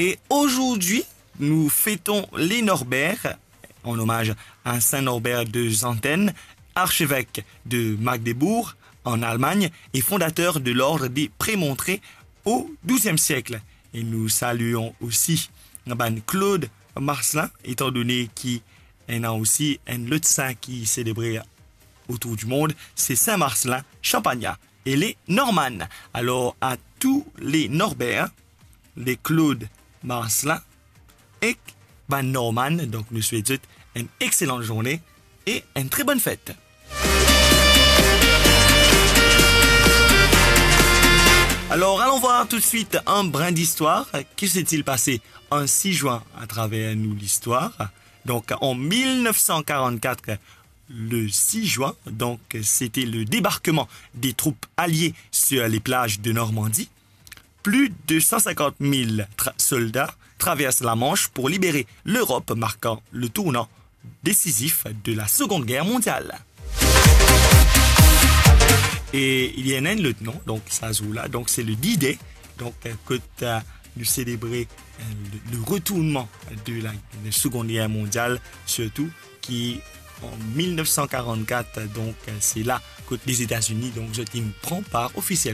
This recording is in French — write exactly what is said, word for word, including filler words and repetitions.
Et aujourd'hui, nous fêtons les Norbert, en hommage à Saint Norbert de Xanten, archevêque de Magdebourg en Allemagne et fondateur de l'ordre des Prémontrés au douzième siècle. Et nous saluons aussi Claude Marcelin, étant donné qu'il y a aussi un autre saint qui est célébré autour du monde, c'est Saint Marcelin Champagnat et les Normannes. Alors à tous les Norbert, les Claude Marcelin et Van Norman, donc nous souhaitons une excellente journée et une très bonne fête. Alors allons voir tout de suite un brin d'histoire. Que s'est-il passé un six juin à travers nous l'histoire? Donc en mille neuf cent quarante-quatre, le six juin, donc c'était le débarquement des troupes alliées sur les plages de Normandie. Plus de cent cinquante mille tra- soldats traversent la Manche pour libérer l'Europe, marquant le tournant décisif de la Seconde Guerre mondiale. Et il y a un lieutenant, donc ça se là, donc c'est le D-Day, donc que euh, nous célébrer euh, le, le retournement de la, de la Seconde Guerre mondiale, surtout qui en mille neuf cent quarante-quatre, donc c'est là que les États-Unis, donc je prend part officiellement.